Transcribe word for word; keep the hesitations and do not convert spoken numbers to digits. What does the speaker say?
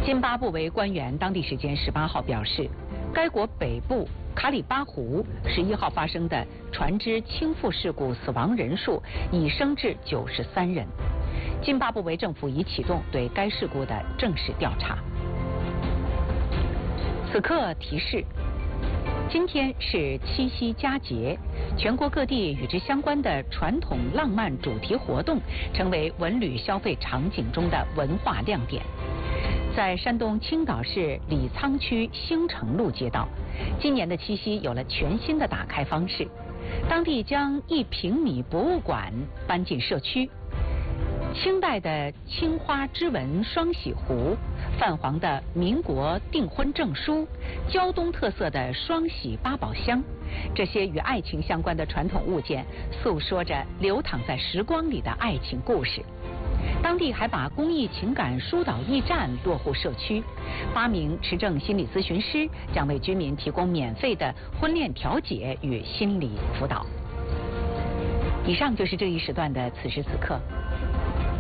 津巴布韦官员当地时间十八号表示，该国北部卡里巴湖十一号发生的船只倾覆事故死亡人数已升至九十三人。津巴布韦政府已启动对该事故的正式调查。此刻提示：今天是七夕佳节，全国各地与之相关的传统浪漫主题活动成为文旅消费场景中的文化亮点。在山东青岛市李沧区兴城路街道，今年的七夕有了全新的打开方式。当地将一平米博物馆搬进社区，清代的青花织纹双喜壶、泛黄的民国订婚证书、胶东特色的双喜八宝箱，这些与爱情相关的传统物件，诉说着流淌在时光里的爱情故事。当地还把公益情感疏导驿站落户社区，八名持证心理咨询师将为居民提供免费的婚恋调解与心理辅导。以上就是这一时段的此时此刻。